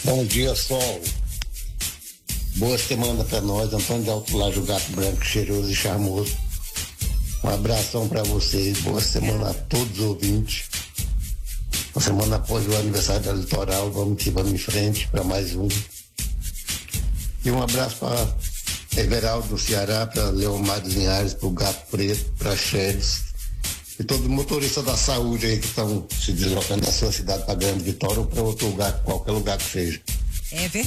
Bom dia, Sol. Boa semana pra nós, Antônio de Alto Laje, o gato branco, cheiroso e charmoso. Um abração pra vocês, boa semana a todos os ouvintes. Uma semana após o aniversário da Litoral, vamos em frente para mais um. E um abraço para Everaldo do Ceará, para Leomar dos Linhares, para o Gato Preto, para Chedes e todo motorista da saúde aí que estão se deslocando da sua cidade para Grande Vitória ou para outro lugar, qualquer lugar que seja. É verdade.